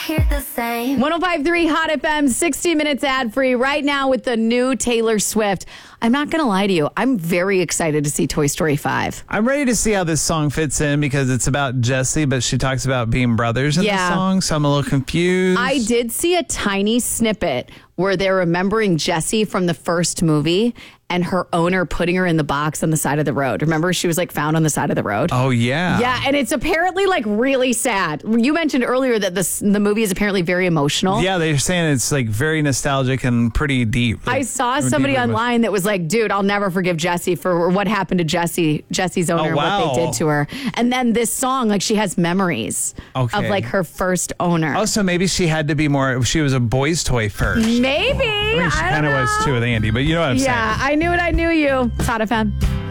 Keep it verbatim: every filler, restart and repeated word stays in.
hear the same. one oh five point three Hot F M, sixty minutes ad free right now with the new Taylor Swift. I'm not going to lie to you. I'm very excited to see Toy Story five. I'm ready to see how this song fits in because it's about Jesse, but she talks about being brothers in Yeah. the song, so I'm a little confused. I did see a tiny snippet where they're remembering Jessie from the first movie and her owner putting her in the box on the side of the road. Remember, she was like found on the side of the road. Oh, yeah. Yeah, and it's apparently like really sad. You mentioned earlier that this the movie is apparently very emotional. Yeah, they're saying it's like very nostalgic and pretty deep. Like, I saw somebody deeply online that was like, dude, I'll never forgive Jessie for what happened to Jessie, Jessie's owner, Oh, wow. what they did to her. And then this song, like she has memories Okay. of like her first owner. Oh, so maybe she had to be more, she was a boy's toy first. Maybe. I mean, she I kind of don't was know. too with Andy, but you know what I'm Yeah, I knew it. I knew you. It's Hot F M.